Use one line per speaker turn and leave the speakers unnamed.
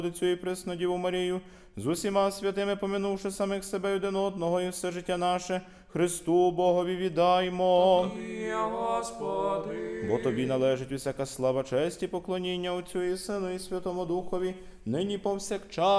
Богородицю і пресну Діву Марію, з усіма святими, поминувши самих себе один одного і все життя наше, Христу Богові віддаймо.
Тобі, Господи.
Бо Тобі належить усяка слава, честь і поклоніння Отцю і Сину і Святому Духові, нині повсякчас